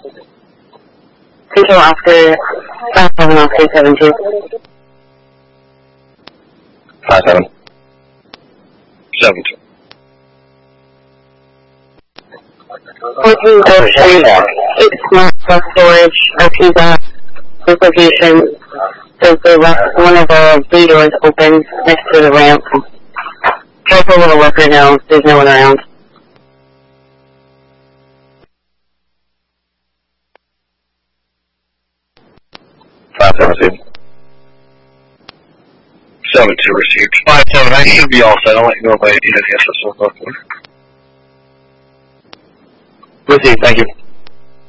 Control Oscar 57 Oscar 72. 57. 72. 14 Oak Street, 8 smart self-storage, Arteza, this location, says they left one of the bay doors open next to the ramp. Careful with the worker now, there's no one around. 572. 72 received. 57, I should be all set. I'll let you know if I need any assistance. Received, thank you.